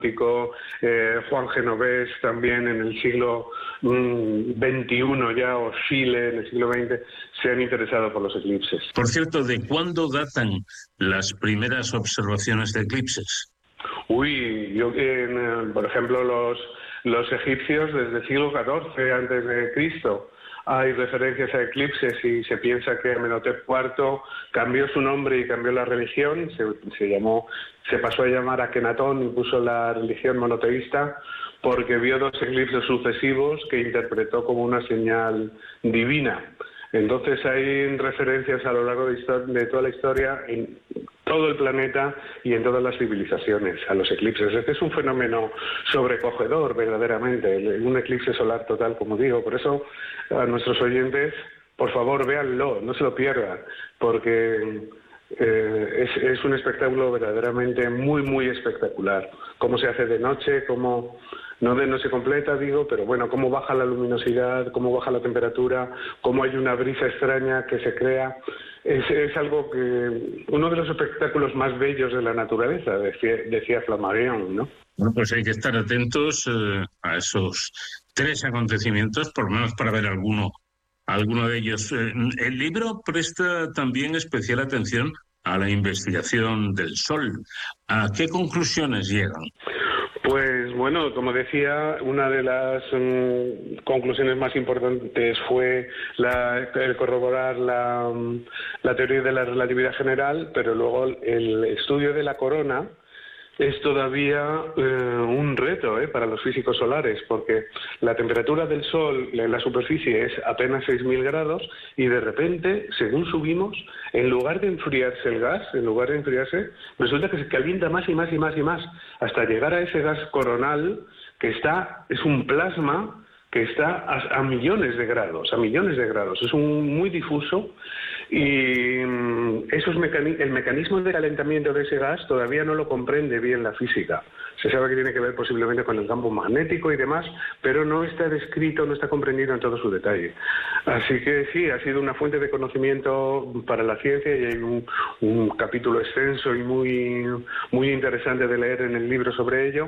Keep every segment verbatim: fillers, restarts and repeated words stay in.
eh, Juan Genovés también en el siglo mmm, veintiuno ya, o Chile en el siglo veinte, se han interesado por los eclipses. Por cierto, ¿de cuándo datan las primeras observaciones de eclipses? Uy, yo en, por ejemplo, los, los egipcios desde el siglo catorce antes de Cristo. Hay referencias a eclipses y se piensa que Amenhotep cuarto cambió su nombre y cambió la religión, se, se llamó, se pasó a llamar Akenatón y puso la religión monoteísta porque vio dos eclipses sucesivos que interpretó como una señal divina. Entonces hay referencias a lo largo de, de toda la historia en todo el planeta y en todas las civilizaciones a los eclipses. Este es un fenómeno sobrecogedor verdaderamente, un eclipse solar total, como digo. Por eso a nuestros oyentes, por favor, véanlo, no se lo pierdan, porque eh, es, es un espectáculo verdaderamente muy, muy espectacular. Cómo se hace de noche, cómo... No de noche completa, digo, pero bueno, cómo baja la luminosidad, cómo baja la temperatura, cómo hay una brisa extraña que se crea. Es, es algo que... uno de los espectáculos más bellos de la naturaleza, decía, decía Flammarion, ¿no? Bueno, pues hay que estar atentos eh, a esos tres acontecimientos, por lo menos para ver alguno, alguno de ellos. Eh, el libro presta también especial atención a la investigación del Sol. ¿A qué conclusiones llegan? Pues bueno, como decía, una de las um, conclusiones más importantes fue la, el corroborar la, um, la teoría de la relatividad general, pero luego el estudio de la corona es todavía eh, un reto eh, para los físicos solares, porque la temperatura del Sol en la superficie es apenas seis mil grados y de repente, según subimos, en lugar de enfriarse el gas, en lugar de enfriarse, resulta que se calienta más y más y más y más, hasta llegar a ese gas coronal que está, es un plasma que está a, a millones de grados, a millones de grados. Es un, muy difuso y um, esos mecani- el mecanismo de calentamiento de ese gas todavía no lo comprende bien la física. Se sabe que tiene que ver posiblemente con el campo magnético y demás, pero no está descrito, no está comprendido en todo su detalle. Así que sí, ha sido una fuente de conocimiento para la ciencia y hay un, un capítulo extenso y muy, muy interesante de leer en el libro sobre ello.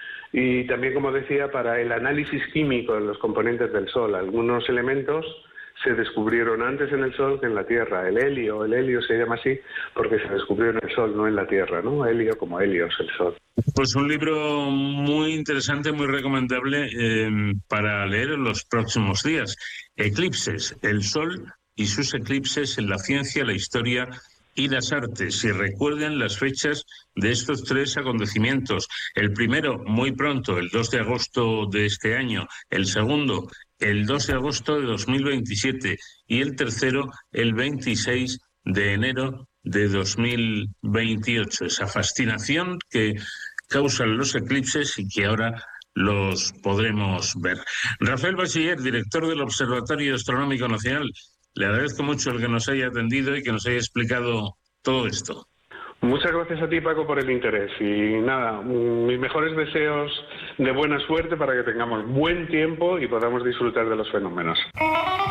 Y también, como decía, para el análisis químico de los componentes del Sol. Algunos elementos se descubrieron antes en el Sol que en la Tierra. El helio, el helio se llama así porque se descubrió en el Sol, no en la Tierra, ¿no? Helio como helios, el Sol. Pues un libro muy interesante, muy recomendable eh, para leer en los próximos días. Eclipses, el Sol y sus eclipses en la ciencia, la historia y las artes. Y recuerden las fechas de estos tres acontecimientos. El primero, muy pronto, el dos de agosto de este año. El segundo, el dos de agosto de dos mil veintisiete. Y el tercero, el veintiséis de enero de dos mil veintiocho. Esa fascinación que causan los eclipses y que ahora los podremos ver. Rafael Bachiller, director del Observatorio Astronómico Nacional, le agradezco mucho el que nos haya atendido y que nos haya explicado todo esto. Muchas gracias a ti, Paco, por el interés. Y nada, mis mejores deseos de buena suerte para que tengamos buen tiempo y podamos disfrutar de los fenómenos.